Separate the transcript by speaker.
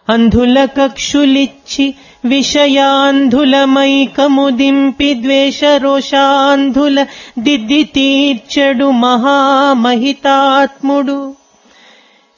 Speaker 1: అంధుల కక్షులిచ్చి విషయాంధులమైకము దింపి ద్వేష రోషాంధుల దిద్ది తీర్చెడు మహామహితాత్ముడు.